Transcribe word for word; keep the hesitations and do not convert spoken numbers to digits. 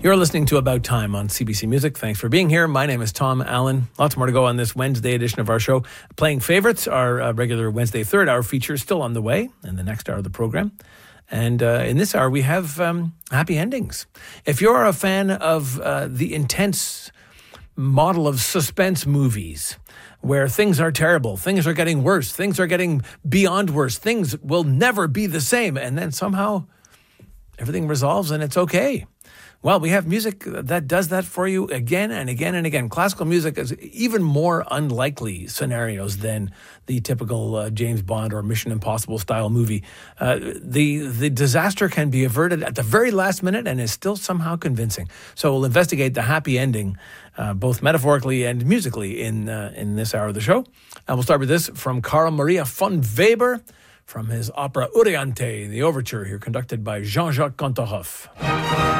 You're listening to About Time on C B C Music. Thanks for being here. My name is Tom Allen. Lots more to go on this Wednesday edition of our show. Playing Favorites, our uh, regular Wednesday third hour feature, is still on the way in the next hour of the program. And uh, in this hour, we have um, happy endings. If you're a fan of uh, the intense model of suspense movies, where things are terrible, things are getting worse, things are getting beyond worse, things will never be the same, and then somehow everything resolves and it's okay. Well, we have music that does that for you again and again and again. Classical music is even more unlikely scenarios than the typical uh, James Bond or Mission Impossible style movie. Uh, the the disaster can be averted at the very last minute and is still somehow convincing. So we'll investigate the happy ending, uh, both metaphorically and musically, in uh, in this hour of the show. And we'll start with this from Carl Maria von Weber from his opera Euryanthe, the overture here conducted by Jean-Jacques Cantoroff.